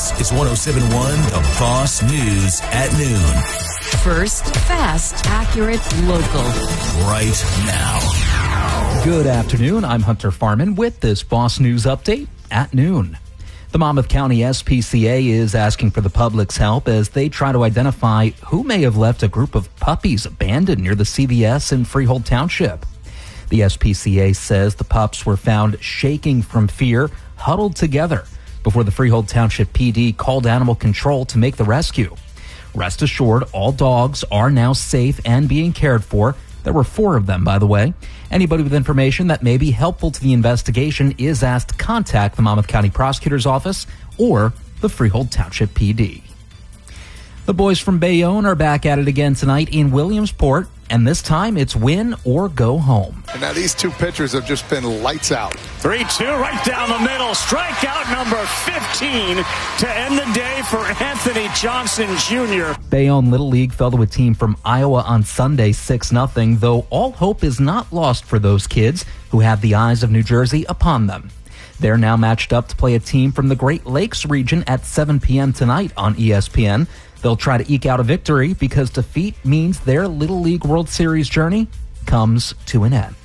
This is 107.1 The Boss News at noon. First, fast, accurate, local. Right now. Good afternoon. I'm Hunter Farman with this Boss News update at noon. The Monmouth County SPCA is asking for the public's help as they try to identify who may have left a group of puppies abandoned near the CVS in Freehold Township. The SPCA says the pups were found shaking from fear, huddled together, before the Freehold Township PD called animal control to make the rescue. Rest assured, all dogs are now safe and being cared for. There were 4 of them, by the way. Anybody with information that may be helpful to the investigation is asked to contact the Monmouth County Prosecutor's Office or the Freehold Township PD. The boys from Bayonne are back at it again tonight in Williamsport, and this time it's win or go home. And now these 2 pitchers have just been lights out. 3-2 right down the middle. Strikeout number 15 to end the day for Anthony Johnson Jr. Bayonne Little League fell to a team from Iowa on Sunday 6-0, though all hope is not lost for those kids who have the eyes of New Jersey upon them. They're now matched up to play a team from the Great Lakes region at 7 p.m. tonight on ESPN. They'll try to eke out a victory because defeat means their Little League World Series journey comes to an end.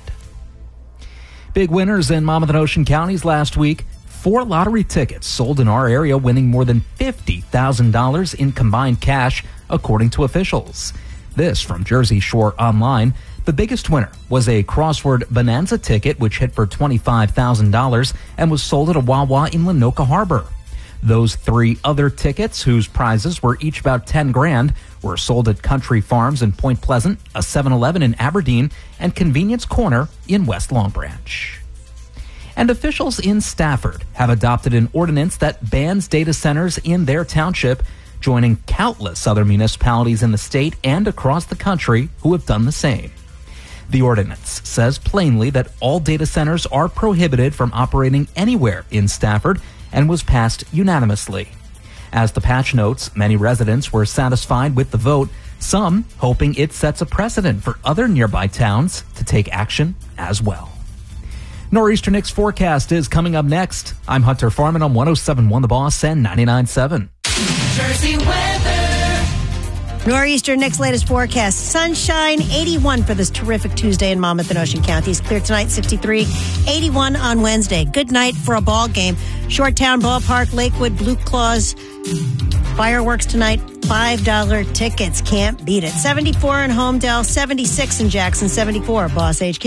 Big winners in Monmouth and Ocean counties last week. 4 lottery tickets sold in our area, winning more than $50,000 in combined cash, according to officials. This from Jersey Shore Online. The biggest winner was a crossword bonanza ticket, which hit for $25,000 and was sold at a Wawa in Lenoka Harbor. Those 3 other tickets, whose prizes were each about $10,000, were sold at Country Farms in Point Pleasant, a 7-Eleven in Aberdeen, and Convenience Corner in West Long Branch. And officials in Stafford have adopted an ordinance that bans data centers in their township, joining countless other municipalities in the state and across the country who have done the same. The ordinance says plainly that all data centers are prohibited from operating anywhere in Stafford and was passed unanimously. As the patch notes, many residents were satisfied with the vote, some hoping it sets a precedent for other nearby towns to take action as well. Nor'easter Nick's forecast is coming up next. I'm Hunter Farman on 107.1 The Boss and 99.7. Jersey weather. Nor'easter Nick's latest forecast. Sunshine, 81 for this terrific Tuesday in Monmouth and Ocean counties. Clear tonight, 63. 81 on Wednesday. Good night for a ball game. Shoretown Ballpark, Lakewood, Blue Claws. Fireworks tonight, $5 tickets. Can't beat it. 74 in Homedale, 76 in Jackson, 74 Boss HQ.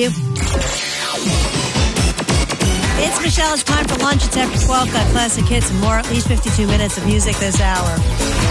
It's Michelle. It's time for lunch. It's after 12. Got classic hits and more. At least 52 minutes of music this hour.